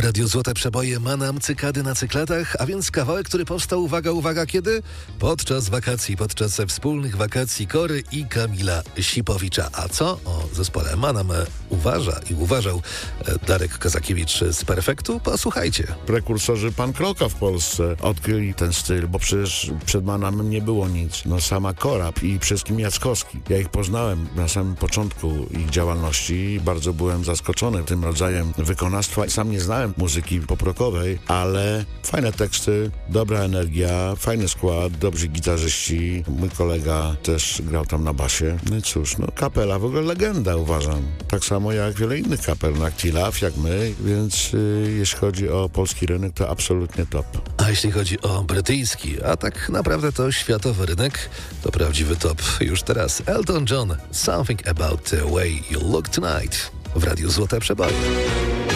Radiu Złote Przeboje ma nam cykady na cyklatach, a więc kawałek, który powstał, uwaga, kiedy? Podczas wakacji, podczas wspólnych wakacji Kory i Kamila Sipowicza. A co o zespole Manam uważał Darek Kozakiewicz z Perfektu? Posłuchajcie. Prekursorzy punk rocka w Polsce odkryli ten styl, bo przecież przed Manamem nie było nic. No sama Kora i przede wszystkim Jackowski. Ja ich poznałem na samym początku ich działalności i bardzo byłem zaskoczony tym rodzajem wykonawstwa. Sam nie znałem muzyki pop-rockowej, ale fajne teksty, dobra energia, fajny skład, dobrzy gitarzyści. Mój kolega też grał tam na basie. No i cóż, kapela w ogóle legenda, uważam. Tak samo jak wiele innych kapel, jak T-Love, jak my, więc jeśli chodzi o polski rynek, to absolutnie top. A jeśli chodzi o brytyjski, a tak naprawdę to światowy rynek, to prawdziwy top. Już teraz Elton John, Something About the Way You Look Tonight w Radiu Złote Przeboje.